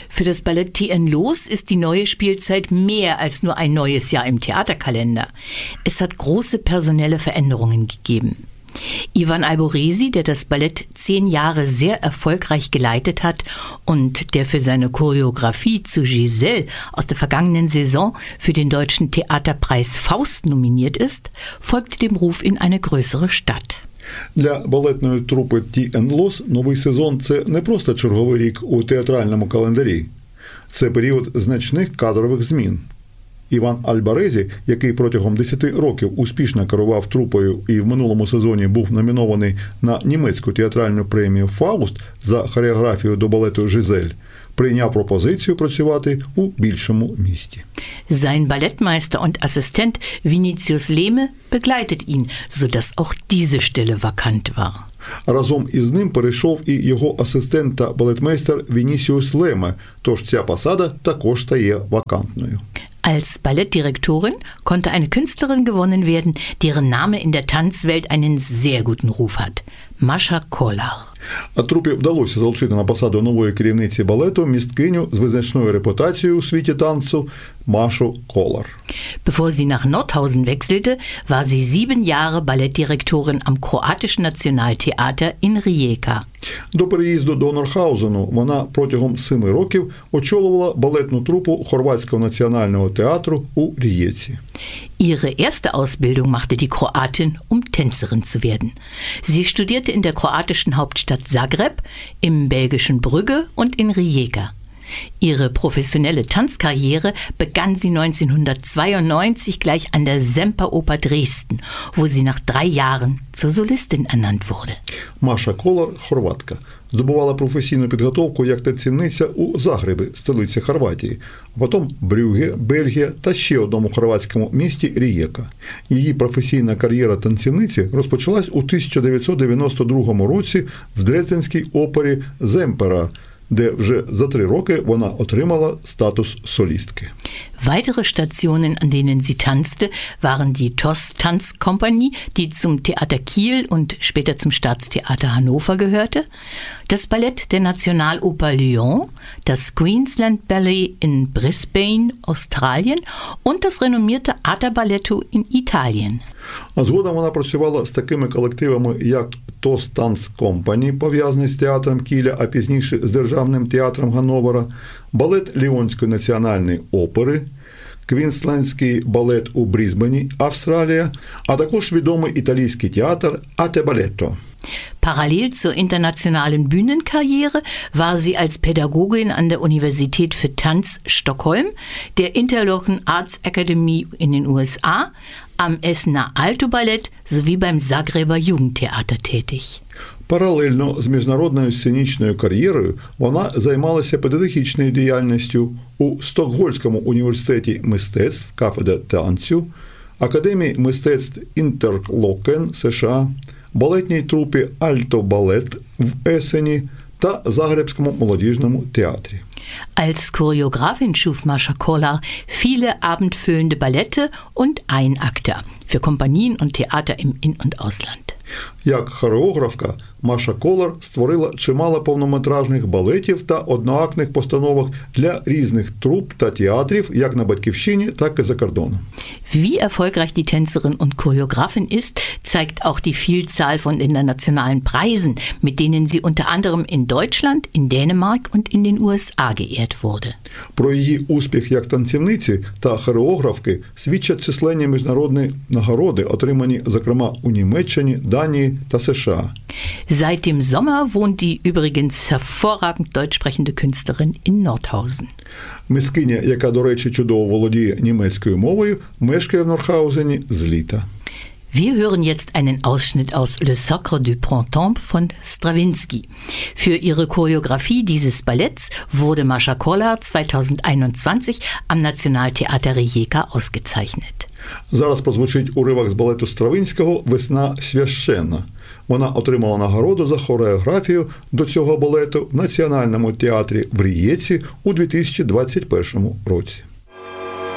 Für das Ballett TN Los ist die neue Spielzeit mehr als nur ein neues Jahr im Theaterkalender. Es hat große personelle Veränderungen gegeben. Ivan Alborezi, der das Ballett 10 Jahre sehr erfolgreich geleitet hat und der für seine Choreografie zu Giselle aus der vergangenen Saison für den Deutschen Theaterpreis Faust nominiert ist, folgte dem Ruf in eine größere Stadt. Для балетної трупи TN Los новий сезон – це не просто черговий рік у театральному календарі. Це період значних кадрових змін. Іван Альборезі, який протягом 10 років успішно керував трупою і в минулому сезоні був номінований на німецьку театральну премію «Фауст» за хореографію до балету «Жизель», прийняв пропозицію працювати у більшому місті. Sein Ballettmeister und Assistent Vinicius Lehme begleitet ihn, sodass auch diese Stelle vakant war. Разом із ним перейшов і його асистент та балетмейстер Вінісіус Леме, тож ця посада також стає вакантною. Als Ballettdirektorin konnte eine Künstlerin gewonnen werden, deren Name in der Tanzwelt einen sehr guten Ruf hat. Mascha Kolar. А трупі вдалося залучити на посаду нової керівниці балету місткиню з визначною репутацією у світі танцю Машу Колар. Bevor sie nach Nordhausen wechselte, war sie 7 Jahre Ballettdirektorin am Kroatischen Nationaltheater in Rijeka. До переїзду до Нордхаузену вона протягом 7 років очолювала балетну трупу Хорватського національного театру у Риjeці. Ihre erste Ausbildung machte die Kroatin, um Tänzerin zu werden. Sie studierte in der kroatischen Hauptstadt Zagreb, im belgischen Brügge und in Rijeka. Ihre professionelle Tanzkarriere begann sie 1992 gleich an der Semperoper Dresden, wo sie nach 3 Jahren zur Solistin ernannt wurde. Маша Колар – хорватка. Здобувала професійну підготовку як танцівниця у Загребі, столиці Хорватії, а потім Брюгге, Бельгія та ще одному хорватському місті Рієка. Її професійна кар'єра танцівниці розпочалась у 1992 році в Дрезденській опері «Земпера», де вже за 3 роки вона отримала статус солістки. Weitere Stationen, an denen sie tanzte, waren die TOS Tanzkompanie, die zum Theater Kiel und später zum Staatstheater Hannover gehörte, das Ballett der Nationaloper Lyon, das Queensland Ballet in Brisbane, Australien und das renommierte Arte Balletto in Italien. А згодом вона працювала з такими колективами, як TOS Tanzkompanie, пов'язаний з театром Кіля, а пізніше з Державним театром Ганновера, балет Ліонської національної опери, Квінслендський балет у Брізбені, Австралія, а також відомий італійський театр Arte Balletto. Parallel zur internationalen Bühnenkarriere war sie als Pädagogin an der Universität für Tanz Stockholm, der Interlochen Arts Academy in den USA, am Essener Alto Ballett sowie beim Zagreber Jugendtheater tätig. Паралельно з міжнародною сценічною кар'єрою вона займалася педагогічною діяльністю у Стокгольмському університеті мистецтв, кафедра танцю, Академії мистецтв Інтерлокен, США, балетній трупі Альто Балет в Есені та Загребському молодіжному театрі. Als Choreografin schuf Mascha Kolar viele abendfüllende Ballette und Einakter für Kompanien und Theater im In- und Ausland. Як хореографка Маша Колар створила чимало повнометражних балетів та одноактних постановок для різних труп та театрів, як на Батьківщині, так і за кордоном. Wie erfolgreich die Tänzerin und Choreografin ist, zeigt auch die Vielzahl von internationalen Preisen, mit denen sie unter anderem in Deutschland, in Dänemark und in den USA geehrt wurde. Про її успіх як танцівниці та хореографки свідчать численні міжнародні нагороди, отримані, зокрема, у Німеччині, Данії та США. Seit dem Sommer wohnt die übrigens hervorragend deutsch sprechende Künstlerin in Nordhausen. Мисткиня, яка, до речі, чудово володіє німецькою мовою, мешкає в Нордхаузені з літа. Wir hören jetzt einen Ausschnitt aus Le Sacre du Printemps von Stravinsky. Für ihre Choreografie dieses Balletts wurde Mascha Kolar 2021 am Nationaltheater Rijeka ausgezeichnet. Зараз прозвучить уривок з балету Стравинського «Весна священна». Вона отримала нагороду за хореографію до цього балету в Національному театрі в Риєці у 2021 році.